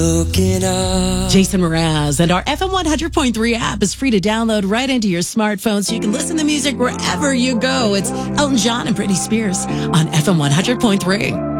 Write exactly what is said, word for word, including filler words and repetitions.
Looking up. Jason Mraz and our F M one hundred point three app is free to download right into your smartphone so you can listen to music wherever you go. It's Elton John and Britney Spears on F M one hundred point three.